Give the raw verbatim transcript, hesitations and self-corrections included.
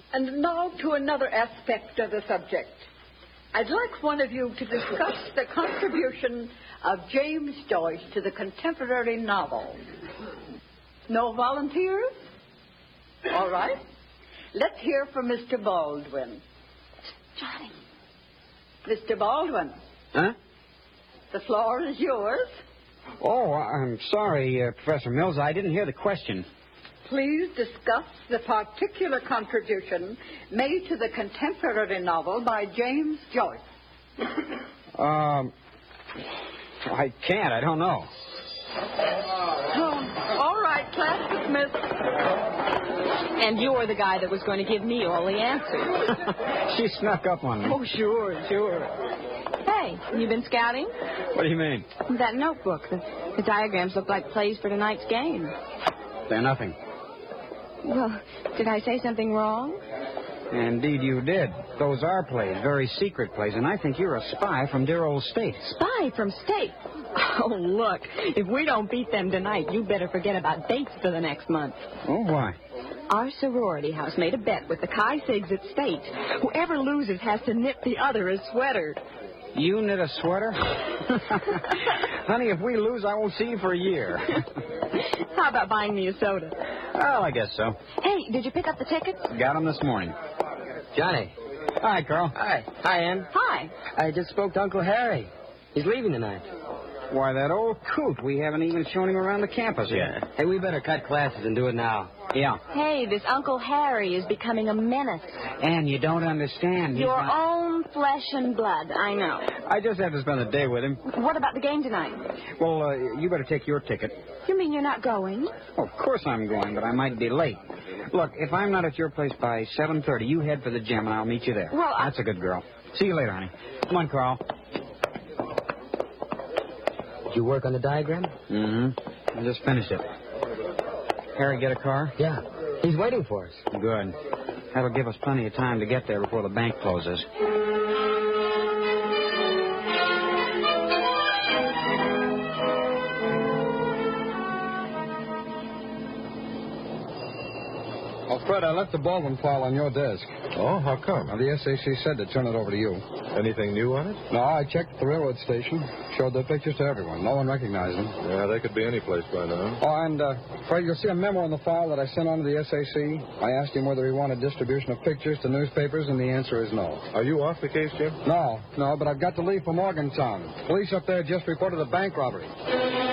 And now to another aspect of the subject. I'd like one of you to discuss the contribution of James Joyce to the contemporary novel. No volunteers? All right. Let's hear from Mister Baldwin. Johnny. Mister Baldwin. Huh? The floor is yours. Oh, I'm sorry, uh, Professor Mills. I didn't hear the question. Please discuss the particular contribution made to the contemporary novel by James Joyce. Um, I can't. I don't know. Oh, all right, class dismissed. And you're the guy that was going to give me all the answers. She snuck up on me. Oh, sure, sure. Hey, you been scouting? What do you mean? That notebook. The, the diagrams look like plays for tonight's game. They're nothing. Well, did I say something wrong? Indeed you did. Those are plays, very secret plays, and I think you're a spy from dear old State. Spy from State? Oh, look, if we don't beat them tonight, you better forget about dates for the next month. Oh, why? Our sorority house made a bet with the Chi Sigs at State. Whoever loses has to knit the other a sweater. You knit a sweater? Honey, if we lose, I won't see you for a year. How about buying me a soda? Well, I guess so. Hey, did you pick up the tickets? Got them this morning. Johnny. Hi, Carl. Hi. Hi, Ann. Hi. I just spoke to Uncle Harry. He's leaving tonight. Why, that old coot. We haven't even shown him around the campus yet. Hey, we better cut classes and do it now. Yeah. Hey, this Uncle Harry is becoming a menace. And you don't understand. He's Your not... own flesh and blood, I know. I just have to spend the day with him. What about the game tonight? Well, uh, you better take your ticket. You mean you're not going? Oh, of course I'm going, but I might be late. Look, if I'm not at your place by seven thirty, you head for the gym, and I'll meet you there. Well, I... That's a good girl. See you later, honey. Come on, Carl. Did you work on the diagram? Mm-hmm. I just finished it. Harry, get a car? Yeah. He's waiting for us. Good. That'll give us plenty of time to get there before the bank closes. Oh, Fred, I left the Baldwin file on your desk. Oh, how come? Now, the S A C said to turn it over to you. Anything new on it? No, I checked at the railroad station. Showed their pictures to everyone. No one recognized them. Yeah, they could be any place by now. Oh, and, uh, Fred, you'll see a memo in the file that I sent on to the S A C. I asked him whether he wanted distribution of pictures to newspapers, and the answer is no. Are you off the case, Jim? No, no, but I've got to leave for Morgantown. Police up there just reported a bank robbery.